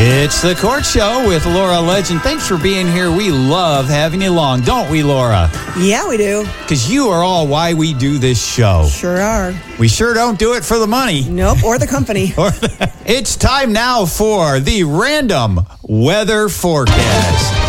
It's the Court Show with Laura Legend. Thanks for being here. We love having you along, don't we, Laura? Yeah, we do. Because you are all why we do this show. Sure are. We sure don't do it for the money. Nope, or the company. It's time now for the random weather forecast.